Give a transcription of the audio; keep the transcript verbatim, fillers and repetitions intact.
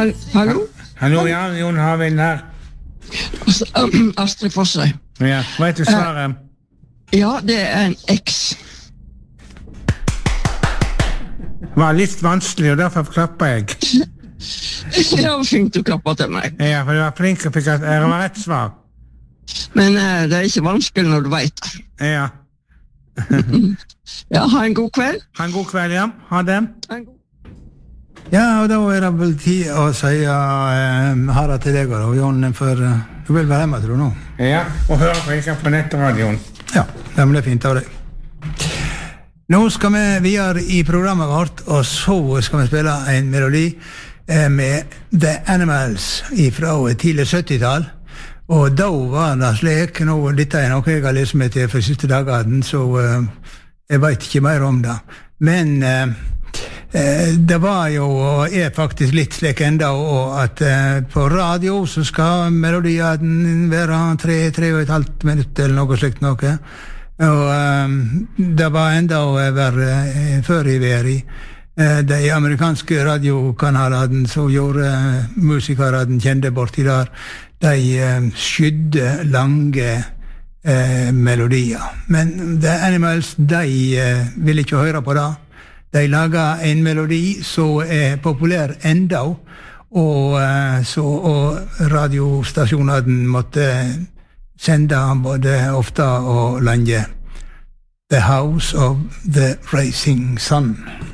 Hallo? Hallo, ja, Jon Harvind her. Astrid Fossøy. Ja, hva heter svaret? Ja, det er en X. Det var litt vanskelig, og derfor klapper jeg. Det var fint du klappet til meg. Ja, for du var flink og fikk at det var rett svar. Men uh, det er ikke vanskelig når du vet det. Ja. Ja, ha en god kveld. Ha en god kveld, ja. Ha det. Ha en god. Ja, og da er det vel tid å si uh, Harald til deg og Jon, for uh, du vil være hjemme, tror du nå? Ja, og høre på ikke på nettradion. Ja, det blir fint av deg. Nå skal vi videre i programmet vårt, og så skal vi spille en melodi eh, med The Animals fra tidlig syttitallet. Og da var det slik, nå, dette er noe jeg har lest meg til for siste dagene, så uh, jeg vet ikke mer om det. Men uh, uh, det var jo, og er faktisk litt slik enda, og at uh, på radio så skal melodien være tre, tre og et halvt minutt eller noe slikt noe. Og um, det var enda å være uh, før i veri. Uh, de amerikanske radiokanalene som gjorde uh, musikerne kjente borti der, de uh, skydde lange uh, melodier. Men The Animals, de uh, ville ikke høre på det. De laget en melodi som er populær enda, og, uh, så, og radiostasjonene måtte sende han både ofte og lenge. The House of the Rising Sun.